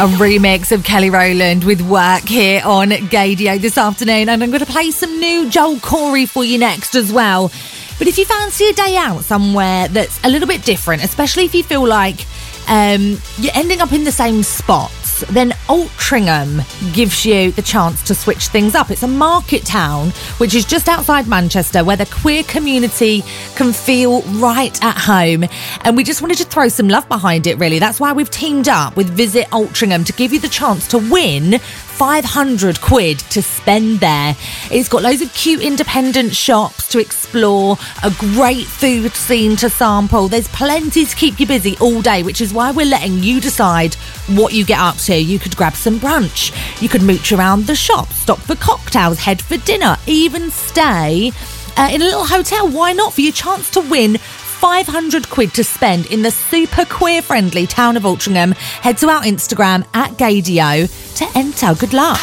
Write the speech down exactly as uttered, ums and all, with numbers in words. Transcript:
A remix of Kelly Rowland with Work here on Gaydio this afternoon. And I'm going to play some new Joel Corey for you next as well. But if you fancy a day out somewhere that's a little bit different, especially if you feel like um, you're ending up in the same spots, then Altrincham gives you the chance to switch things up. It's a market town which is just outside Manchester where the queer community can feel right at home. And we just wanted to throw some love behind it, really. That's why we've teamed up with Visit Altrincham to give you the chance to win five hundred quid to spend there. It's got loads of cute independent shops to explore, a great food scene to sample. There's plenty to keep you busy all day, which is why we're letting you decide what you get up to. You could grab some brunch, you could mooch around the shop, stop for cocktails, head for dinner, even stay uh, in a little hotel. Why not? For your chance to win five hundred quid to spend in the super queer friendly town of Altrincham. Head to our Instagram at Gaydio to enter. Good luck.